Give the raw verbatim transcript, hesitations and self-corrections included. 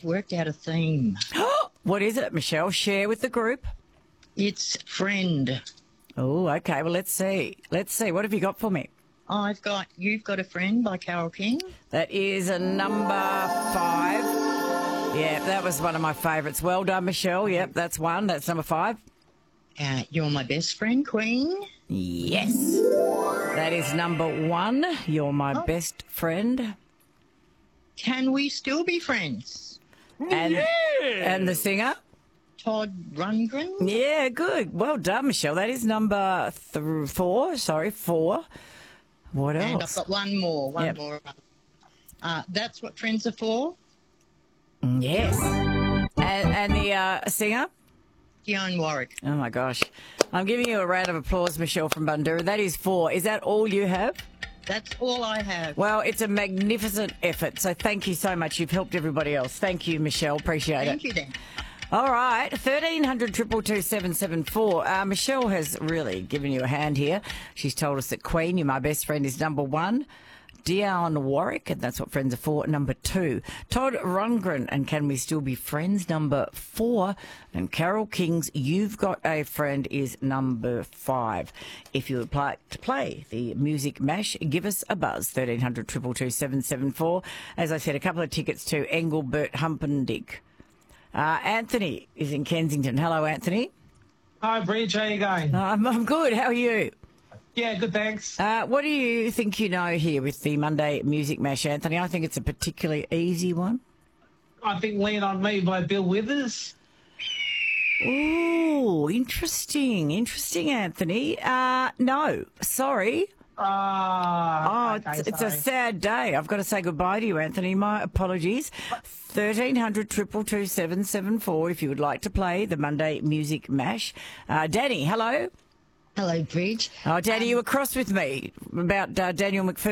worked out a theme. What is it, Michelle? Share with the group. It's friend. Oh, okay. Well, let's see. Let's see. What have you got for me? I've got You've Got a Friend by Carole King. That is a number five. Yeah, that was one of my favourites. Well done, Michelle. Yep, that's one. That's number five. Uh, You're My Best Friend, Queen. Yes. That is number one. You're my Oh. best friend. Can We Still Be Friends? And, and the singer? Todd Rundgren. Yeah, good. Well done, Michelle. That is number th- four. Sorry, four. What else? And I've got one more. One Yep. more. Uh, That's What Friends Are For. Yes. And, and the uh, singer? Dionne Warwick. Oh, my gosh. I'm giving you a round of applause, Michelle from Bundoora. That is four. Is that all you have? That's all I have. Well, it's a magnificent effort, so thank you so much. You've helped everybody else. Thank you, Michelle. Appreciate Thank it. you then. All right, thirteen hundred, two two two, seven seven four. Uh, Michelle has really given you a hand here. She's told us that Queen, You're My Best Friend, is number one. Dionne Warwick, and That's What Friends Are For, number two. Todd Rundgren, and Can We Still Be Friends, number four. And Carole King's You've Got a Friend is number five. If you would like to play the Music Mash, give us a buzz, thirteen hundred, two two two, seven seven four. As I said, a couple of tickets to Engelbert Humperdinck. Uh, Anthony is in Kensington. Hello, Anthony. Hi, Bridge. How you going? I'm, I'm good. How are you? Yeah, good, thanks. Uh, what do you think you know here with the Monday Music Mash, Anthony? I think it's a particularly easy one. I think Lean on Me by Bill Withers. Ooh, interesting. Interesting, Anthony. Uh, no, sorry. Ah, Oh, okay, it's, it's a sorry. sad day. I've got to say goodbye to you, Anthony. My apologies. thirteen hundred, two two two, seven seven four if you would like to play the Monday Music Mash. Uh, Danny, hello. Hello, Bridge. Oh, Danny, you were cross with me about uh, Daniel McPherson.